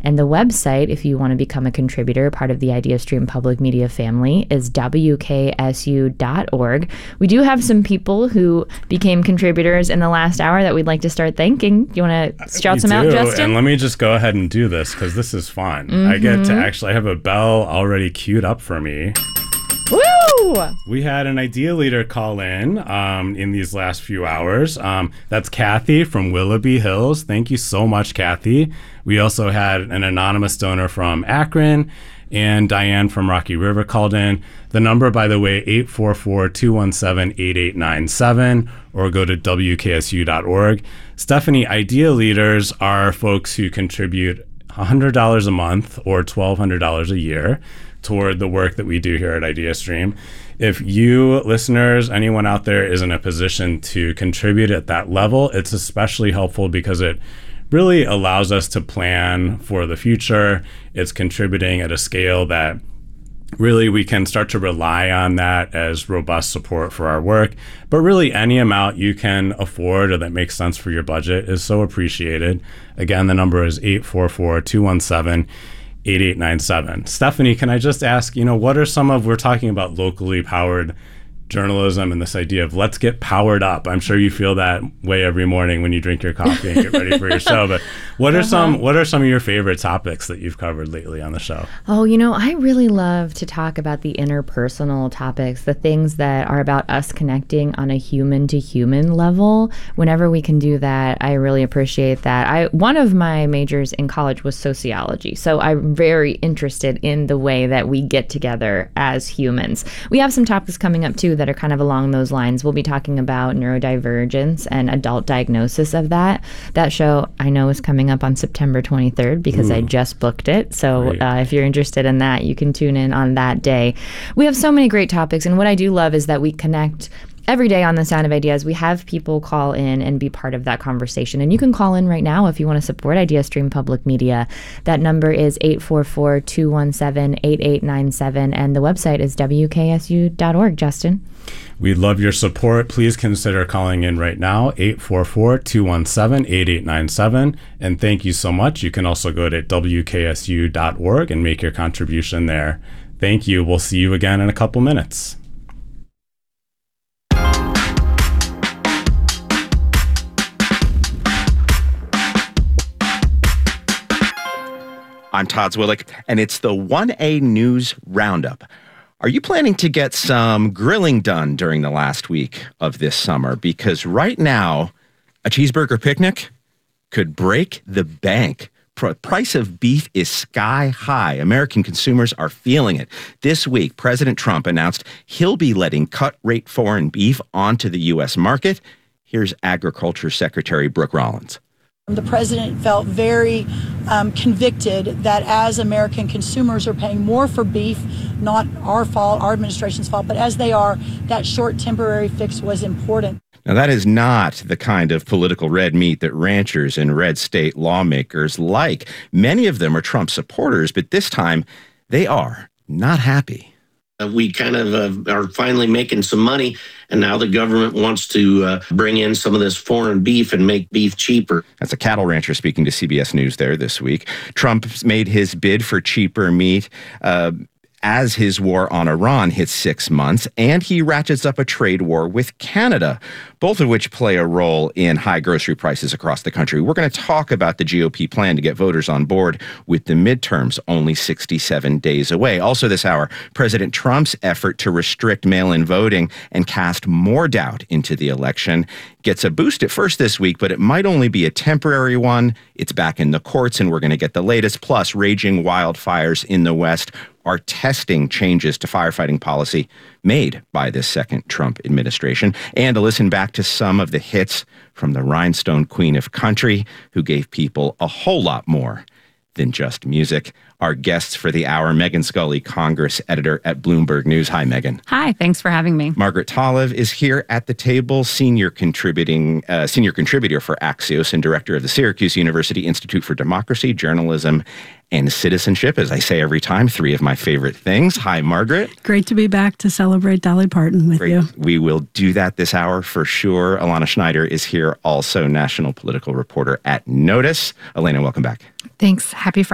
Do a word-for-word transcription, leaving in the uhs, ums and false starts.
And the website, if you want to become a contributor, part of the IdeaStream Public Media family, is W K S U dot org. We do have some people who became contributors in the last hour that we'd like to start thanking. You want to shout we some do, out, Justin? And let me just go ahead and do this because this is fun. Mm-hmm. I get to actually have a bell already queued up for me. Woo! We had an idea leader call in um, in these last few hours. Um, that's Kathy from Willoughby Hills. Thank you so much, Kathy. We also had an anonymous donor from Akron, and Diane from Rocky River called in. The number, by the way, eight four four, two one seven, eight eight nine seven, or go to W K S U dot org. Stephanie, idea leaders are folks who contribute one hundred dollars a month or twelve hundred dollars a year toward the work that we do here at IdeaStream. If you listeners, anyone out there is in a position to contribute at that level, it's especially helpful because it really allows us to plan for the future. It's contributing at a scale that really we can start to rely on that as robust support for our work. But really any amount you can afford or that makes sense for your budget is so appreciated. Again, the number is eight four four, two one seven, eight eight nine seven. Stephanie, can I just ask, you know, what are some of, we're talking about locally powered journalism and this idea of let's get powered up. I'm sure you feel that way every morning when you drink your coffee and get ready for your show. But what are uh-huh. some what are some of your favorite topics that you've covered lately on the show? Oh, you know, I really love to talk about the interpersonal topics, the things that are about us connecting on a human to human level. Whenever we can do that, I really appreciate that. I one of my majors in college was sociology, so I'm very interested in the way that we get together as humans. We have some topics coming up too that are kind of along those lines. We'll be talking about neurodivergence and adult diagnosis of that. That show I know is coming up on September twenty-third because Ooh. I just booked it. So uh, if you're interested in that, you can tune in on that day. We have so many great topics, and what I do love is that we connect every day on The Sound of Ideas. We have people call in and be part of that conversation. And you can call in right now if you want to support IdeaStream Public Media. That number is eight four four, two one seven, eight eight nine seven, and the website is W K S U dot org. Justin? We'd love your support. Please consider calling in right now, eight four four, two one seven, eight eight nine seven. And thank you so much. You can also go to W K S U dot org and make your contribution there. Thank you. We'll see you again in a couple minutes. I'm Todd Zwillick, and it's the one A News Roundup. Are you planning to get some grilling done during the last week of this summer? Because right now, a cheeseburger picnic could break the bank. The price of beef is sky high. American consumers are feeling it. This week, President Trump announced he'll be letting cut-rate foreign beef onto the U S market. Here's Agriculture Secretary Brooke Rollins. The president felt very um, convicted that as American consumers are paying more for beef, not our fault, our administration's fault, but as they are, that short temporary fix was important. Now, that is not the kind of political red meat that ranchers and red state lawmakers like. Many of them are Trump supporters, but this time they are not happy. Uh, we kind of uh, are finally making some money, and now the government wants to uh, bring in some of this foreign beef and make beef cheaper. That's a cattle rancher speaking to C B S News there this week. Trump made his bid for cheaper meat uh, as his war on Iran hits six months, and he ratchets up a trade war with Canada, both of which play a role in high grocery prices across the country. We're going to talk about the G O P plan to get voters on board with the midterms only sixty-seven days away. Also this hour, President Trump's effort to restrict mail-in voting and cast more doubt into the election gets a boost at first this week, but it might only be a temporary one. It's back in the courts, and we're going to get the latest. Plus, raging wildfires in the West are testing changes to firefighting policy made by this second Trump administration, and to listen back to some of the hits from the Rhinestone Queen of Country, who gave people a whole lot more than just music. Our guests for the hour, Megan Scully, Congress editor at Bloomberg News. Hi, Megan. Hi, thanks for having me. Margaret Talev is here at the table, senior contributing uh, senior contributor for Axios and director of the Syracuse University Institute for Democracy, Journalism, and Citizenship. As I say every time, three of my favorite things. Hi, Margaret. Great to be back to celebrate Dolly Parton with Great. you. We will do that this hour for sure. Alana Schneider is here, also national political reporter at Notice. Elena, welcome back. Thanks. Happy Friday.